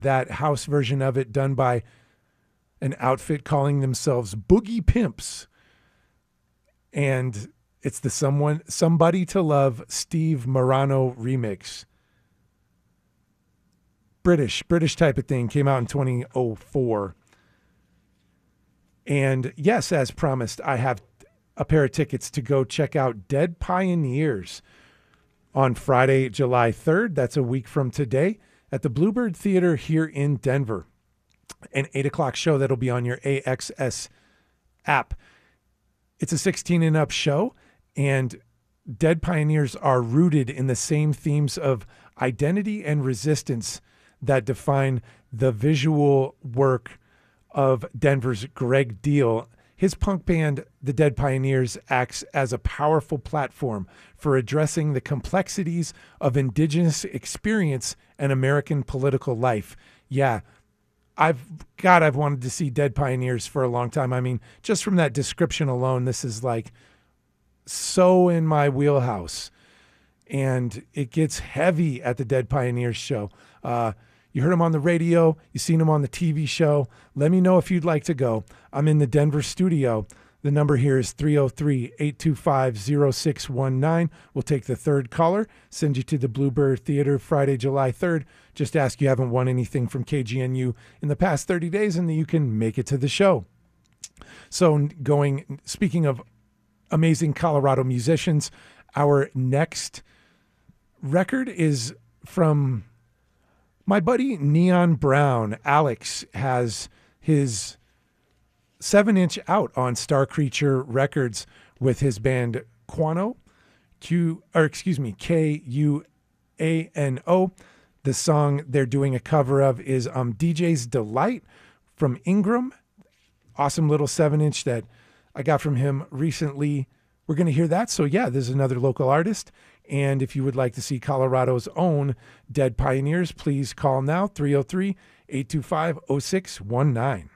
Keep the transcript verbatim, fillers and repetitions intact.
that house version of it done by an outfit calling themselves Boogie Pimps. And it's the someone Somebody to Love Steve Morano remix. British, British type of thing. Came out in twenty oh four. And yes, as promised, I have a pair of tickets to go check out Dead Pioneers on Friday, July third. That's a week from today at the Bluebird Theater here in Denver. An eight o'clock show that'll be on your A X S app. It's a sixteen and up show, and Dead Pioneers are rooted in the same themes of identity and resistance that define the visual work of Denver's Greg Deal. His punk band, The Dead Pioneers, acts as a powerful platform for addressing the complexities of indigenous experience and American political life. Yeah, I've, God, I've wanted to see Dead Pioneers for a long time. I mean, just from that description alone, this is like so in my wheelhouse. And it gets heavy at the Dead Pioneers show. Uh, You heard him on the radio. You've seen him on the T V show. Let me know if you'd like to go. I'm in the Denver studio. The number here is three oh three, eight two five, oh six one nine. We'll take the third caller, send you to the Bluebird Theater Friday, July third. Just ask you haven't won anything from K G N U in the past thirty days, and then you can make it to the show. So going, speaking of amazing Colorado musicians, our next record is from my buddy Neon Brown. Alex has his seven inch out on Star Creature Records with his band Quano, Q, or excuse me, K U A N O. The song they're doing a cover of is um, D J's Delight from Ingram. Awesome little seven inch that I got from him recently. We're going to hear that. So yeah, this is another local artist. And if you would like to see Colorado's own Dead Pioneers, please call now, three oh three, eight two five, oh six one nine.